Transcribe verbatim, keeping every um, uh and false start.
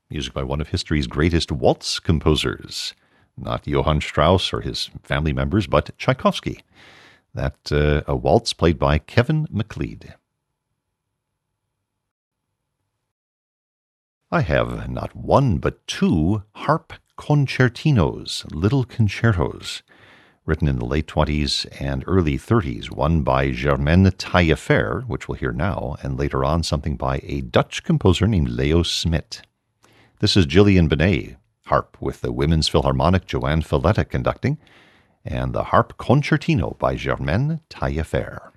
music by one of history's greatest waltz composers. Not Johann Strauss or his family members, but Tchaikovsky. That uh, a waltz played by Kevin MacLeod. I have not one but two harp concertinos, little concertos, written in the late twenties and early thirties, one by Germaine Taillefer, which we'll hear now, and later on something by a Dutch composer named Leo Smit. This is Gillian Benet, harp with the Women's Philharmonic Joanne Falletta conducting, and the Harp Concertino by Germaine Taillefer.